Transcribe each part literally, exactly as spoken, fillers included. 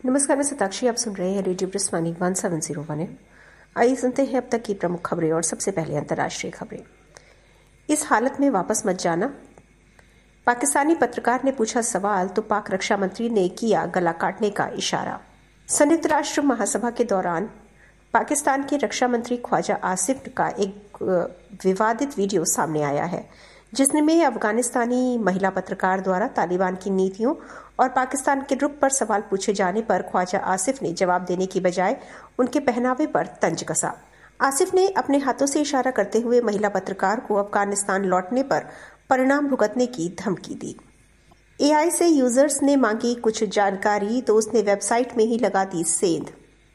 नमस्कार, मैं सताक्षी। आप सुन रहे हैं radio ब्रिस्वानी one seven zero one. आइए सुनते हैं अब तक की प्रमुख खबरें और सबसे पहले अंतर्राष्ट्रीय खबरें। इस हालत में वापस मत जाना, पाकिस्तानी पत्रकार ने पूछा सवाल तो पाक रक्षा मंत्री ने किया गला काटने का इशारा। संयुक्त राष्ट्र महासभा के दौरान पाकिस्तान के रक्षा मंत्री ख्वाजा आसिफ का एक विवादित वीडियो सामने आया है, जिसमें अफगानिस्तानी महिला पत्रकार द्वारा तालिबान की नीतियों और पाकिस्तान के रुख पर सवाल पूछे जाने पर ख्वाजा आसिफ ने जवाब देने की बजाय उनके पहनावे पर तंज कसा। आसिफ ने अपने हाथों से इशारा करते हुए महिला पत्रकार को अफगानिस्तान लौटने पर परिणाम भुगतने की धमकी दी। एआई से यूजर्स ने मांगी कुछ जानकारी तो उसने वेबसाइट में ही लगा दी सेंध।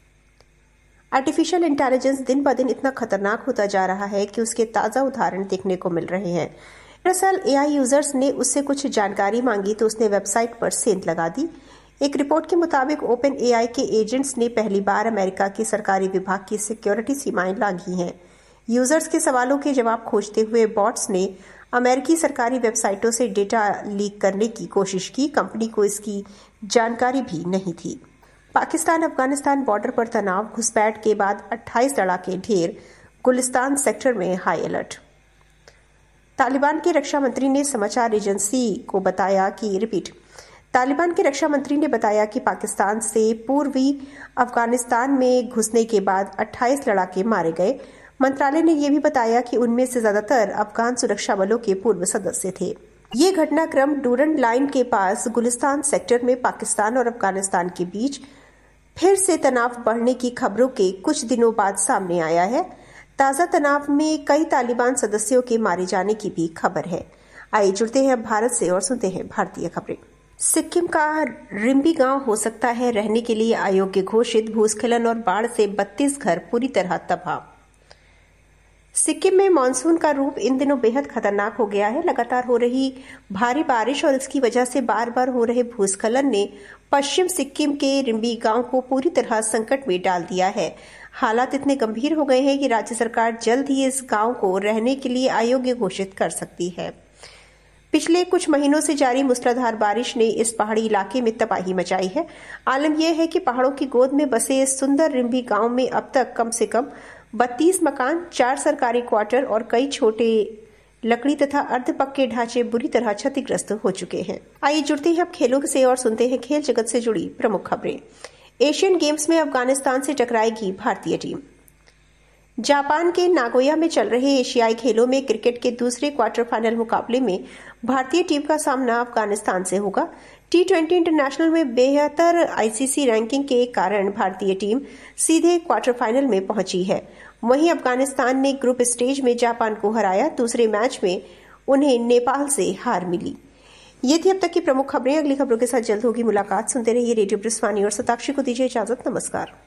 आर्टिफिशियल इंटेलिजेंस दिन ब दिन इतना खतरनाक होता जा रहा है कि उसके ताजा उदाहरण देखने को मिल रहे हैं। दरअसल एआई यूजर्स ने उससे कुछ जानकारी मांगी तो उसने वेबसाइट पर सेंध लगा दी। एक रिपोर्ट के मुताबिक ओपन एआई के एजेंट्स ने पहली बार अमेरिका की सरकारी विभाग की सिक्योरिटी सीमाएं लांघी हैं। यूजर्स के सवालों के जवाब खोजते हुए बॉट्स ने अमेरिकी सरकारी वेबसाइटों से डेटा लीक करने की कोशिश की। कंपनी को इसकी जानकारी भी नहीं थी। पाकिस्तान अफगानिस्तान बॉर्डर पर तनाव, घुसपैठ के बाद अट्ठाईस लड़ाके ढेर, गुलिस्तान सेक्टर में हाई अलर्ट। तालिबान के रक्षा मंत्री ने समाचार एजेंसी को बताया कि रिपीट तालिबान के रक्षा मंत्री ने बताया कि पाकिस्तान से पूर्वी अफगानिस्तान में घुसने के बाद अट्ठाईस लड़ाके मारे गए। मंत्रालय ने यह भी बताया कि उनमें से ज्यादातर अफगान सुरक्षा बलों के पूर्व सदस्य थे। ये घटनाक्रम डूरन लाइन के पास गुलिस्तान सेक्टर में पाकिस्तान और अफगानिस्तान के बीच फिर से तनाव बढ़ने की खबरों के कुछ दिनों बाद सामने आया है। ताजा तनाव में कई तालिबान सदस्यों के मारे जाने की भी खबर है। आइए जुड़ते हैं भारत से और सुनते हैं भारतीय खबरें। सिक्किम का रिम्बी गांव हो सकता है रहने के लिए अयोग्य घोषित, भूस्खलन और बाढ़ से बत्तीस घर पूरी तरह तबाह। सिक्किम में मानसून का रूप इन दिनों बेहद खतरनाक हो गया है। लगातार हो रही भारी बारिश और इसकी वजह से बार बार हो रहे भूस्खलन ने पश्चिम सिक्किम के रिम्बी गांव को पूरी तरह संकट में डाल दिया है। हालात इतने गंभीर हो गए हैं कि राज्य सरकार जल्द ही इस गांव को रहने के लिए अयोग्य घोषित कर सकती है। पिछले कुछ महीनों से जारी मूसलाधार बारिश ने इस पहाड़ी इलाके में तबाही मचाई है। आलम यह है कि पहाड़ों की गोद में बसे इस सुंदर रिम्बी गांव में अब तक कम से कम बत्तीस मकान, चार सरकारी क्वार्टर और कई छोटे लकड़ी तथा अर्ध पक्के ढांचे बुरी तरह क्षतिग्रस्त हो चुके हैं। आइए जुड़ते हैं अब खेलों से और सुनते हैं खेल जगत से जुड़ी प्रमुख खबरें। एशियन गेम्स में अफगानिस्तान से टकराएगी भारतीय टीम। जापान के नागोया में चल रहे एशियाई खेलों में क्रिकेट के दूसरे क्वार्टर फाइनल मुकाबले में भारतीय टीम का सामना अफगानिस्तान से होगा। टी ट्वेंटी इंटरनेशनल में बेहतर आईसीसी रैंकिंग के कारण भारतीय टीम सीधे क्वार्टर फाइनल में पहुंची है। वहीं अफगानिस्तान ने ग्रुप स्टेज में जापान को हराया। दूसरे मैच में उन्हें नेपाल से हार मिली। ये थी अब तक की प्रमुख खबरें। अगली खबरों के साथ जल्द होगी मुलाकात। सुनते रहिए रेडियो ब्रिस्वानी और सताक्षी को दीजिए इजाजत। नमस्कार।